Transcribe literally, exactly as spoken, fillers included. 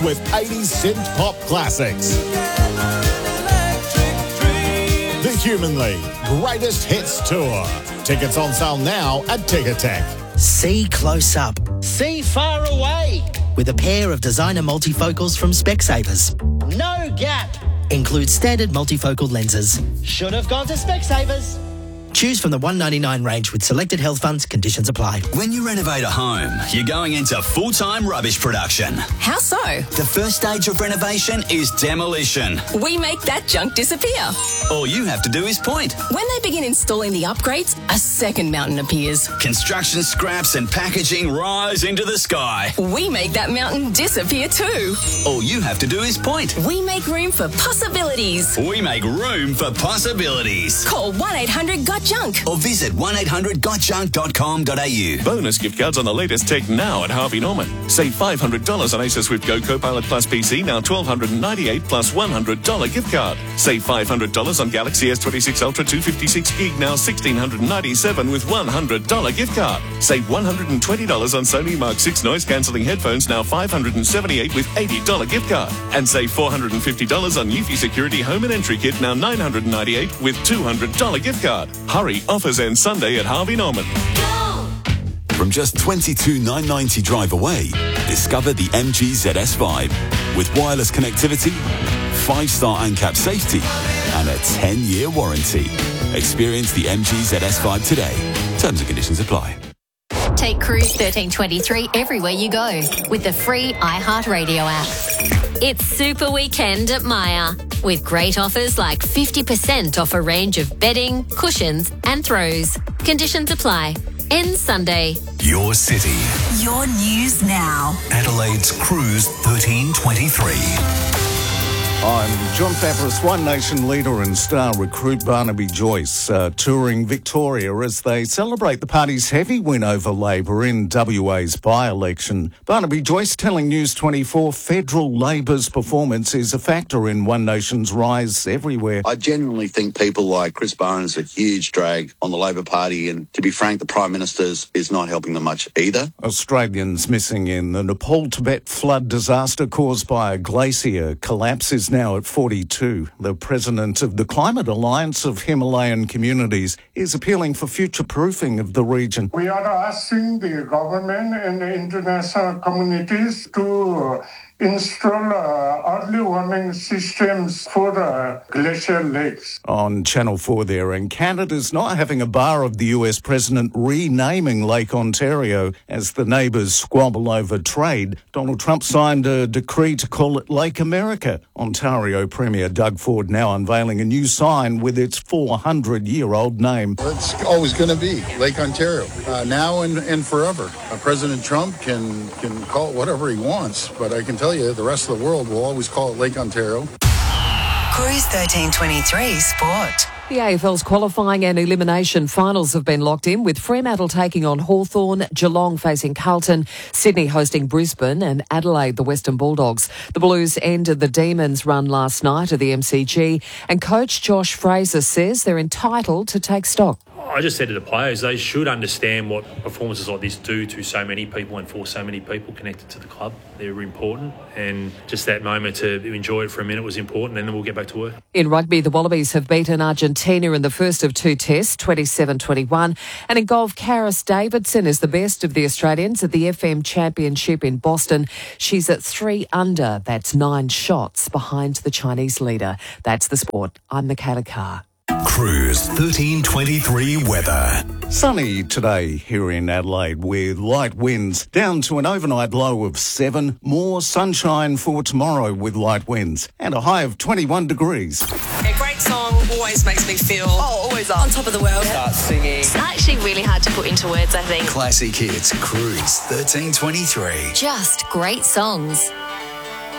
with eighties synth pop classics. The Human League Greatest Hits Tour. Tickets on sale now at Ticketek. See close up. See far away. With a pair of designer multifocals from Specsavers. No gap. Includes standard multifocal lenses. Should have gone to Specsavers. Choose from the one ninety-nine range with selected health funds. Conditions apply. When you renovate a home, you're going into full-time rubbish production. How so? The first stage of renovation is demolition. We make that junk disappear. All you have to do is point. When they begin installing the upgrades, a second mountain appears. Construction scraps and packaging rise into the sky. We make that mountain disappear too. All you have to do is point. We make room for possibilities. We make room for possibilities. Call one eight hundred got junk or visit one eight hundred got junk dot com dot a u. Bonus gift cards on the latest tech now at Harvey Norman. Save five hundred dollars on Acer Swift Go Copilot Plus P C, now one thousand two hundred ninety-eight dollars plus one hundred dollars gift card. Save five hundred dollars on Galaxy S twenty-six Ultra two fifty-six gig, now one thousand six hundred ninety-seven dollars with one hundred dollars gift card. Save one hundred twenty dollars on Sony Mark six noise-cancelling headphones, now five hundred seventy-eight dollars with eighty dollars gift card. And save four hundred fifty dollars on Eufy Security Home and Entry Kit, now nine hundred ninety-eight dollars with two hundred dollars gift card. Hurry, offers end Sunday at Harvey Norman. From just twenty-two thousand nine hundred ninety drive away, discover the M G Z S Vibe. With wireless connectivity, five-star ANCAP safety, and a ten-year warranty. Experience the M G Z S Vibe today. Terms and conditions apply. Take Cruise thirteen twenty-three everywhere you go with the free iHeartRadio app. It's Super Weekend at Myer with great offers like fifty percent off a range of bedding, cushions and throws. Conditions apply. Ends Sunday. Your city. Your news now. Adelaide's Cruise thirteen twenty-three. I'm John Fabris. One Nation leader and star recruit Barnaby Joyce uh, touring Victoria as they celebrate the party's heavy win over Labor in W A's by-election. Barnaby Joyce telling News twenty-four federal Labor's performance is a factor in One Nation's rise everywhere. I genuinely think people like Chris Bowen is a huge drag on the Labor Party, and to be frank, the Prime Minister is not helping them much either. Australians missing in the Nepal-Tibet flood disaster caused by a glacier collapse is now at forty-two. The president of the Climate Alliance of Himalayan Communities is appealing for future-proofing of the region. We are asking the government and the international communities to install uh, early warning systems for uh, glacial lakes. On Channel four there, and Canada's not having a bar of the U S president renaming Lake Ontario as the neighbours squabble over trade. Donald Trump signed a decree to call it Lake America. Ontario Premier Doug Ford now unveiling a new sign with its four hundred year old name. It's always going to be Lake Ontario, uh, now and, and forever. Uh, President Trump can, can call it whatever he wants, but I can tell you the rest of the world will always call it Lake Ontario. Cruise thirteen twenty-three Sport. The A F L's qualifying and elimination finals have been locked in, with Fremantle taking on Hawthorn, Geelong facing Carlton, Sydney hosting Brisbane and Adelaide the Western Bulldogs. The Blues ended the Demons' run last night at the M C G, and coach Josh Fraser says they're entitled to take stock. I just said to the players, they should understand what performances like this do to so many people and for so many people connected to the club. They're important, and just that moment to enjoy it for a minute was important, and then we'll get back to work. In rugby, the Wallabies have beaten Argentina in the first of two tests, twenty-seven twenty-one. And in golf, Karis Davidson is the best of the Australians at the F M Championship in Boston. She's at three under. That's nine shots behind the Chinese leader. That's the sport. I'm Michaela Carr. Cruise thirteen twenty-three weather. Sunny today here in Adelaide with light winds down to an overnight low of seven. More sunshine for tomorrow with light winds and a high of twenty-one degrees. A great song always makes me feel oh, always on top of the world. Start singing. It's actually really hard to put into words, I think. Classic hits. Cruise thirteen twenty-three. Just great songs.